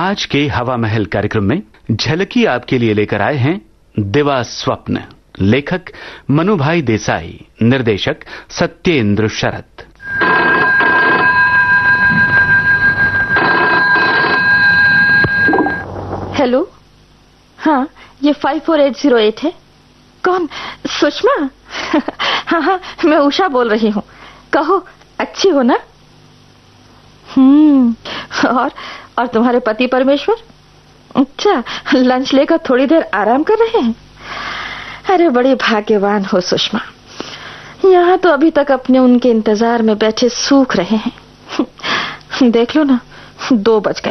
आज के हवा महल कार्यक्रम में झलकी आपके लिए लेकर आए हैं दिवा स्वप्न। लेखक मनुभाई देसाई, निर्देशक सत्येंद्र शरत। हेलो, हाँ, ये 54808 है। कौन? सुषमा? हाँ, मैं उषा बोल रही हूँ। कहो, अच्छी हो ना? और तुम्हारे पति परमेश्वर? अच्छा, लंच लेकर थोड़ी देर आराम कर रहे हैं। अरे बड़ी भाग्यवान हो सुषमा, यहाँ तो अभी तक अपने उनके इंतजार में बैठे सूख रहे हैं। देख लो ना, 2 बज गए।